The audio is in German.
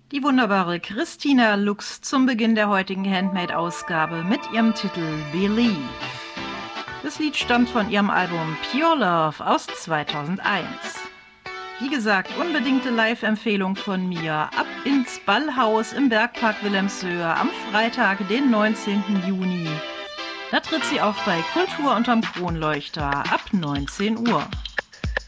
Die wunderbare Christina Lux zum Beginn der heutigen Handmade-Ausgabe mit ihrem Titel Believe. Das Lied stammt von ihrem Album Pure Love aus 2001. Wie gesagt, unbedingte Live-Empfehlung von mir. Ab ins Ballhaus im Bergpark Wilhelmshöhe am Freitag, den 19. Juni. Da tritt sie auf bei Kultur unterm Kronleuchter ab 19 Uhr.